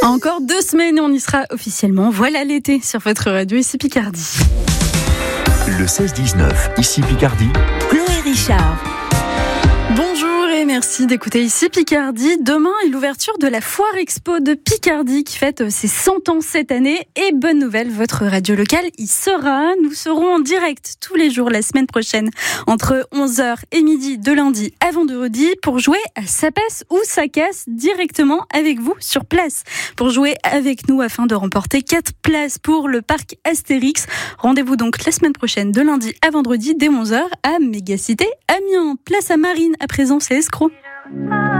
Encore 2 semaines et on y sera officiellement. Voilà l'été sur votre radio ici Picardie. Le 16-19, ici Picardie. Chloé Richard. Bonjour et merci d'écouter ici Picardie. Demain est l'ouverture de la Foire Expo de Picardie qui fête ses 100 ans cette année. Et bonne nouvelle, votre radio locale y sera. Nous serons en direct tous les jours la semaine prochaine entre 11h et midi de lundi à vendredi pour jouer à Ça passe ou ça casse directement avec vous sur place. Pour jouer avec nous afin de remporter 4 places pour le parc Astérix. Rendez-vous donc la semaine prochaine de lundi à vendredi dès 11h à Mégacité Amiens. Place à Marine. À présent, c'est Escroc.